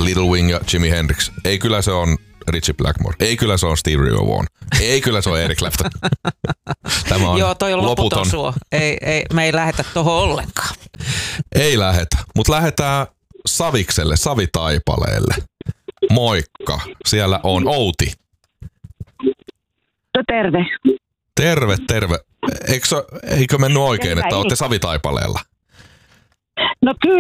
Little Wing ja Jimi Hendrix. Ei kyllä se on Ritchie Blackmore. Ei kyllä se on Stevie Ray Vaughan. Ei kyllä se on Eric Clapton. Tämä on Joo, toi on loputon suo. Me ei lähetä tohon ollenkaan. Ei lähetä, mutta lähetään Savikselle, Savitaipaleelle. Moikka, siellä on Outi. No terve. Terve. Eikö mennyt oikein, että olette Savitaipaleella? No kyllä.